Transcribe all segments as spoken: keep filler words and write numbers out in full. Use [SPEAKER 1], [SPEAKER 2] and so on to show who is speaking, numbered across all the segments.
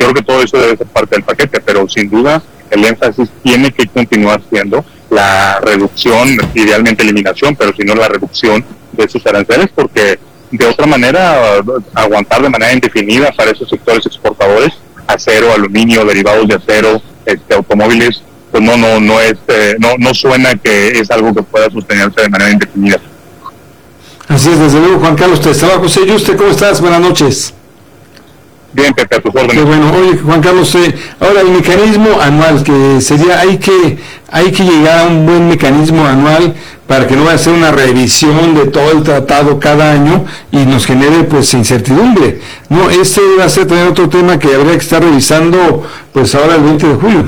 [SPEAKER 1] creo que todo eso debe ser parte del paquete, pero sin duda el énfasis tiene que continuar siendo la reducción, idealmente eliminación, pero si no la reducción de esos aranceles, porque de otra manera aguantar de manera indefinida para esos sectores exportadores, acero, aluminio, derivados de acero, este, automóviles, pues no, no, no es, eh, no, no suena que es algo que pueda sostenerse de manera indefinida.
[SPEAKER 2] Así es, desde luego, Juan Carlos, te estaba José Yuste, ¿cómo estás? Buenas noches.
[SPEAKER 1] Bien, Pepe, a tus órdenes.
[SPEAKER 2] Qué bueno. Oye, Juan Carlos, eh, ahora el mecanismo anual, que sería, hay que hay que llegar a un buen mecanismo anual para que no vaya a ser una revisión de todo el tratado cada año y nos genere, pues, incertidumbre. No, este va a ser también otro tema que habría que estar revisando, pues, ahora el veinte de julio.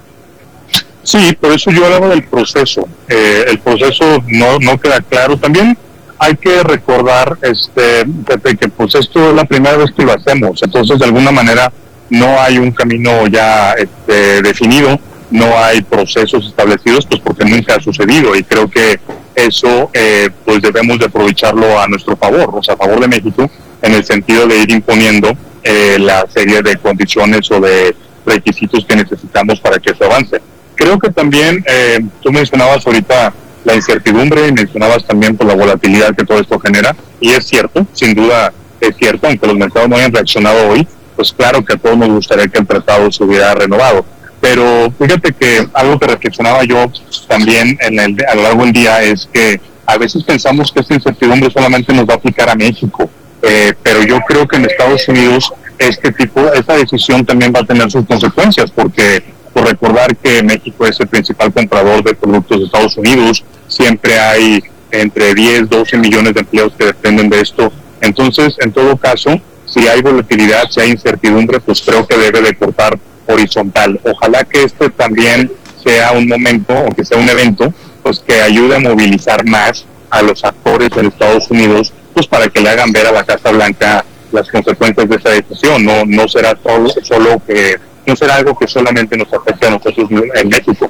[SPEAKER 1] Sí, por eso yo hablaba del proceso. Eh, el proceso no, no queda claro. También hay que recordar este que pues esto es la primera vez que lo hacemos, entonces de alguna manera no hay un camino ya este, definido, no hay procesos establecidos, pues porque nunca ha sucedido, y creo que eso eh, pues debemos de aprovecharlo a nuestro favor, o sea, a favor de México, en el sentido de ir imponiendo eh, la serie de condiciones o de requisitos que necesitamos para que se avance. Creo que también, eh, tú mencionabas ahorita la incertidumbre, y mencionabas también por la volatilidad que todo esto genera, y es cierto, sin duda es cierto, aunque los mercados no hayan reaccionado hoy, pues claro que a todos nos gustaría que el tratado se hubiera renovado, pero fíjate que algo que reflexionaba yo también en el, a lo largo del día es que a veces pensamos que esta incertidumbre solamente nos va a aplicar a México, eh, pero yo creo que en Estados Unidos este tipo, esta decisión también va a tener sus consecuencias, porque por recordar que México es el principal comprador de productos de Estados Unidos, siempre hay entre diez, doce millones de empleos que dependen de esto. Entonces, en todo caso, si hay volatilidad, si hay incertidumbre, pues creo que debe de cortar horizontal. Ojalá que este también sea un momento, o que sea un evento, pues que ayude a movilizar más a los actores de Estados Unidos, pues para que le hagan ver a la Casa Blanca las consecuencias de esa decisión. No, no será solo, solo que no será algo que solamente nos afecte a nosotros en México.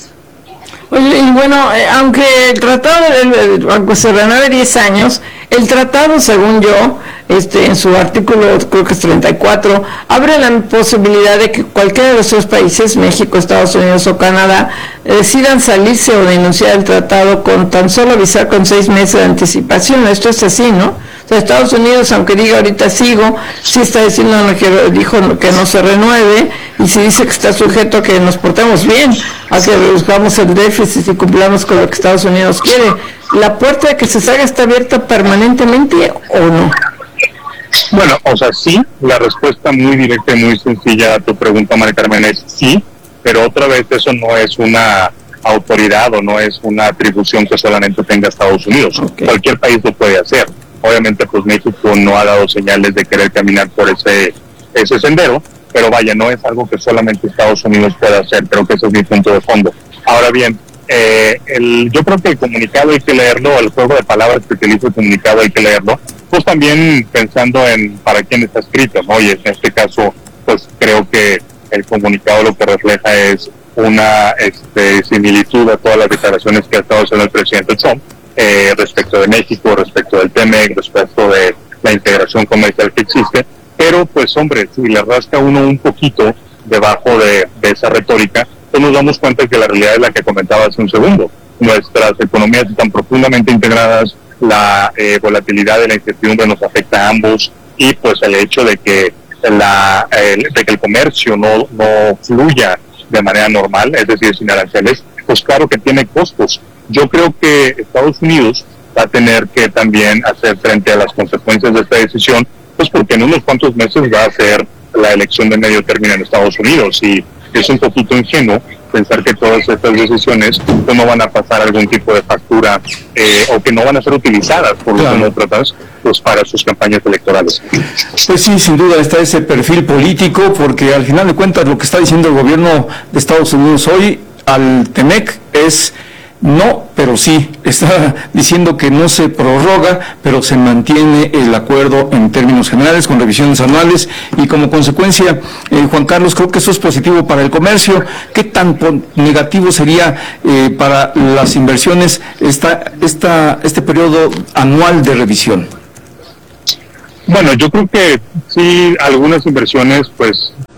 [SPEAKER 3] Oye, y bueno, eh, aunque el tratado, el, aunque se renueve diez años, el tratado, según yo, este, en su artículo, creo que es treinta y cuatro, abre la posibilidad de que cualquiera de los tres países, México, Estados Unidos o Canadá, eh, decidan salirse o denunciar el tratado con tan solo avisar con seis meses de anticipación. Esto es así, ¿no? O sea, Estados Unidos, aunque diga ahorita sigo, sí está diciendo que dijo que no se renueve, y sí dice que está sujeto a que nos portemos bien, a que buscamos el déficit y cumplamos con lo que Estados Unidos quiere. ¿La puerta de que se salga está abierta permanentemente o no?
[SPEAKER 1] Bueno, o sea, sí, la respuesta muy directa y muy sencilla a tu pregunta, María Carmen, es sí, pero otra vez eso no es una autoridad o no es una atribución que solamente tenga Estados Unidos. Okay. Cualquier país lo puede hacer. Obviamente, pues México no ha dado señales de querer caminar por ese ese sendero, pero vaya, no es algo que solamente Estados Unidos pueda hacer. Creo que ese es mi punto de fondo. Ahora bien, eh, el, yo creo que el comunicado hay que leerlo, el juego de palabras que utiliza el comunicado hay que leerlo, pues también pensando en para quién está escrito, ¿no? Y en este caso, pues creo que el comunicado lo que refleja es una este, similitud a todas las declaraciones que ha estado haciendo el presidente Trump, Eh, respecto de México, respecto del T M E C, respecto de la integración comercial que existe, pero pues hombre, si le rasca uno un poquito debajo de, de esa retórica, pues nos damos cuenta que la realidad es la que comentaba hace un segundo. Nuestras economías están profundamente integradas, la eh, volatilidad y la incertidumbre nos afecta a ambos, y pues el hecho de que la el, de que el comercio no, no fluya de manera normal, es decir, sin aranceles, pues claro que tiene costos. Yo creo que Estados Unidos va a tener que también hacer frente a las consecuencias de esta decisión, pues porque en unos cuantos meses va a ser la elección de medio término en Estados Unidos, y es un poquito ingenuo pensar que todas estas decisiones pues, no van a pasar algún tipo de factura eh, o que no van a ser utilizadas por los claro. demócratas pues, para sus campañas electorales.
[SPEAKER 2] Pues sí, sin duda está ese perfil político, porque al final de cuentas lo que está diciendo el gobierno de Estados Unidos hoy al T M E C es no, pero sí, está diciendo que no se prorroga, pero se mantiene el acuerdo en términos generales, con revisiones anuales, y como consecuencia, eh, Juan Carlos, creo que eso es positivo para el comercio. ¿Qué tan negativo sería eh, para las inversiones esta, esta, este periodo anual de revisión?
[SPEAKER 1] Bueno, yo creo que sí, algunas inversiones, pues,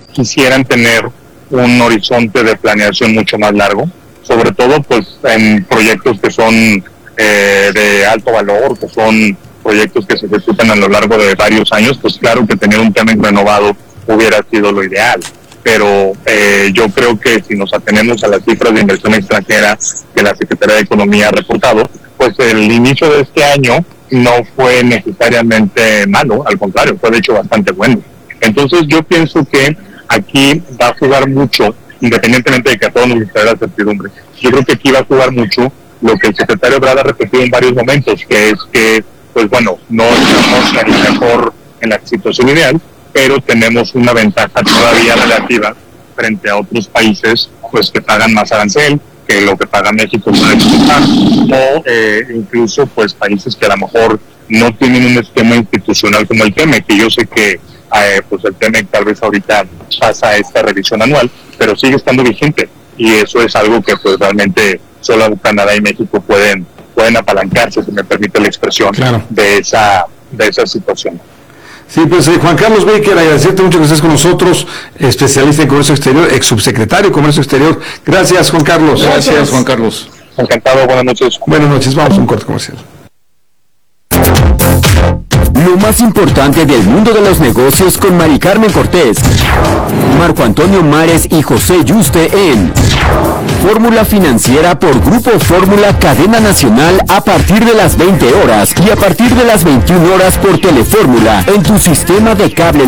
[SPEAKER 1] quisieran tener un horizonte de planeación mucho más largo, sobre todo pues en proyectos que son eh, de alto valor, que son proyectos que se ejecutan a lo largo de varios años. Pues claro que tener un T-M E C renovado hubiera sido lo ideal, pero eh, yo creo que si nos atenemos a las cifras de inversión extranjera que la Secretaría de Economía ha reportado, pues el inicio de este año no fue necesariamente malo, al contrario, fue de hecho bastante bueno. Entonces yo pienso que aquí va a jugar mucho, independientemente de que a todos nos gustaría la certidumbre, yo creo que aquí va a jugar mucho lo que el secretario Ebrard ha repetido en varios momentos, que es que, pues bueno, no estamos a lo mejor en la situación ideal, pero tenemos una ventaja todavía relativa frente a otros países pues que pagan más arancel que lo que paga México para exportar, o eh, incluso pues países que a lo mejor no tienen un esquema institucional como el T M E C, que yo sé que eh, pues el T M E C tal vez ahorita pasa esta revisión anual, pero sigue estando vigente, y eso es algo que pues realmente solo Canadá y México pueden pueden apalancarse, si me permite la expresión, claro, de esa de esa situación.
[SPEAKER 4] Sí, pues eh, Juan Carlos Baker, agradecerte mucho que estés con nosotros, especialista en comercio exterior, ex subsecretario de comercio exterior. Gracias, Juan Carlos.
[SPEAKER 2] Gracias, Gracias Juan Carlos.
[SPEAKER 1] Encantado, buenas noches.
[SPEAKER 4] Buenas noches, vamos a un corte comercial.
[SPEAKER 5] Lo más importante del mundo de los negocios con Mari Carmen Cortés, Marco Antonio Mares y José Yuste en Fórmula Financiera por Grupo Fórmula Cadena Nacional a partir de las veinte horas y a partir de las veintiuna horas por Telefórmula en tu sistema de cable